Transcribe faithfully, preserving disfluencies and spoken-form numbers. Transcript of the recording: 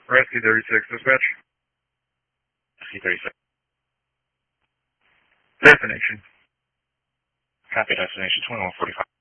Rescue thirty-six, dispatch. Rescue thirty-six. Destination. Copy, destination twenty-one forty-five.